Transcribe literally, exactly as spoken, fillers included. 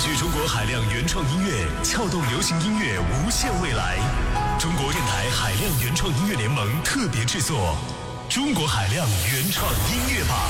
聚中国海量原创音乐，撬动流行音乐无限未来。中国电台海量原创音乐联盟特别制作《中国海量原创音乐榜》。